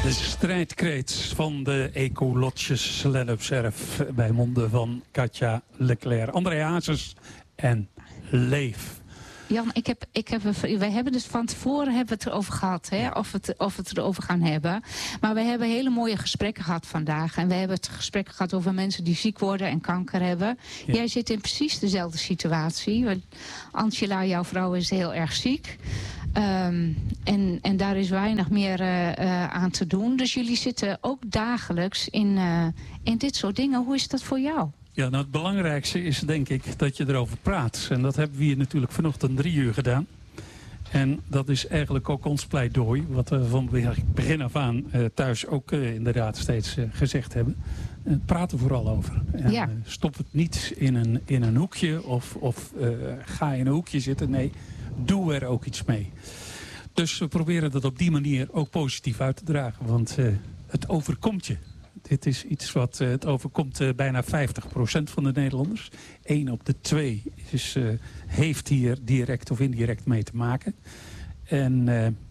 De strijdkreet van de ecolotjes Let-Up-Serf bij monden van Katja Leclerc. André Hazes en Leef. Jan, wij hebben dus van tevoren hebben we het erover gehad, hè, of we het erover gaan hebben. Maar we hebben hele mooie gesprekken gehad vandaag. En we hebben het gesprek gehad over mensen die ziek worden en kanker hebben. Ja. Jij zit in precies dezelfde situatie. Want Angela, jouw vrouw, is heel erg ziek. En daar is weinig meer aan te doen. Dus jullie zitten ook dagelijks in dit soort dingen. Hoe is dat voor jou? Ja, nou het belangrijkste is denk ik dat je erover praat. En dat hebben we hier natuurlijk vanochtend 3 uur gedaan. En dat is eigenlijk ook ons pleidooi. Wat we van begin af aan thuis ook inderdaad steeds gezegd hebben. Praat er vooral over. En, ja. Stop het niet in een hoekje of ga in een hoekje zitten. Nee, doe er ook iets mee. Dus we proberen dat op die manier ook positief uit te dragen. Want het overkomt je. Dit is iets wat het overkomt bijna 50% van de Nederlanders. 1 op de 2 heeft hier direct of indirect mee te maken. En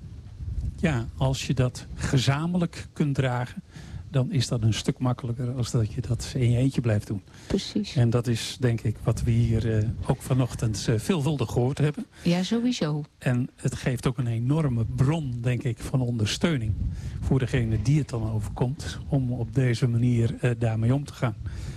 ja, als je dat gezamenlijk kunt dragen, dan is dat een stuk makkelijker als dat je dat in je eentje blijft doen. Precies. En dat is denk ik wat we hier ook vanochtend veelvuldig gehoord hebben. Ja, sowieso. En het geeft ook een enorme bron, denk ik, van ondersteuning voor degene die het dan overkomt, om op deze manier daarmee om te gaan.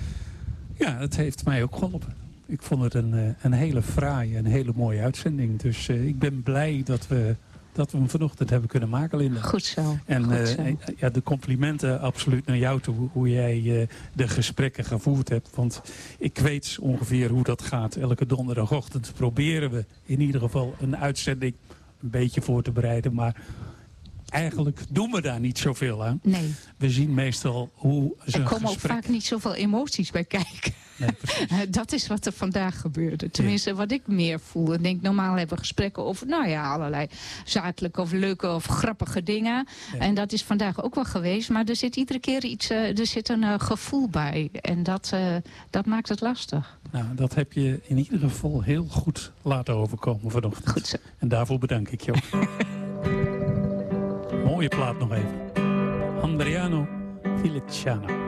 Ja, het heeft mij ook geholpen. Ik vond het een hele fraaie en hele mooie uitzending. Dus ik ben blij dat we hem vanochtend hebben kunnen maken, Linda. Goed zo. En goed zo. Ja, de complimenten absoluut naar jou toe, hoe jij de gesprekken gevoerd hebt. Want ik weet ongeveer hoe dat gaat. Elke donderdagochtend proberen we in ieder geval een uitzending een beetje voor te bereiden. Maar eigenlijk doen we daar niet zoveel aan. Nee. We zien meestal hoe er komen ook vaak niet zoveel emoties bij kijken. Nee, dat is wat er vandaag gebeurde. Tenminste, wat ik meer voel. Ik denk, normaal hebben we gesprekken over allerlei zakelijke of leuke of grappige dingen. Ja. En dat is vandaag ook wel geweest. Maar er zit iedere keer iets, er zit een gevoel bij. En dat maakt het lastig. Nou, dat heb je in ieder geval heel goed laten overkomen vanochtend. Goed zo. En daarvoor bedank ik je ook. Mooie plaat nog even. Andriano Feliciano.